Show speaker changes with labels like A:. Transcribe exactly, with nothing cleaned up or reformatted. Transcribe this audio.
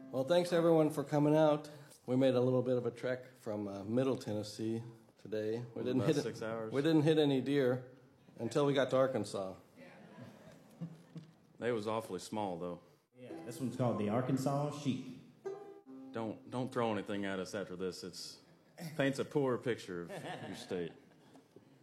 A: Well, thanks everyone for coming out. We made a little bit of a trek from uh, Middle Tennessee today. We didn't
B: About
A: hit
B: six hours.
A: We didn't hit any deer until we got to Arkansas.
B: They was awfully small though.
C: Yeah, this one's called the Arkansas Sheep.
B: Don't don't throw anything at us after this. It's paints a poor picture of your state.